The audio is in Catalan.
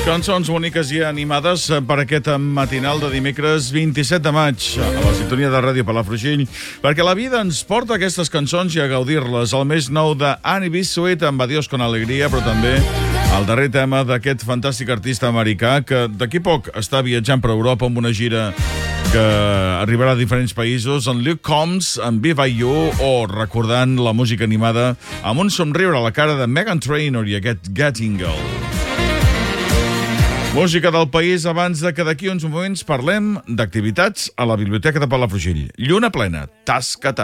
Cançons boniques i animades per aquest matinal de dimecres 27 de maig a la sintonia de Ràdio Palafrugell, perquè la vida ens porta aquestes cançons i a gaudir-les. El més nou de Annie B. Sweet amb Adiós con alegria, però també el darrer tema d'aquest fantàstic artista americà que d'aquí poc està viatjant per Europa amb una gira que arribarà a diferents països, en Luke Combs, en Viva You, o recordant la música animada amb un somriure a la cara de Meghan Trainor i aquest Getting Girl. Música del país abans de que d'aquí uns moments parlem d'activitats a la Biblioteca de Palafrugell. Lluna plena, tasca.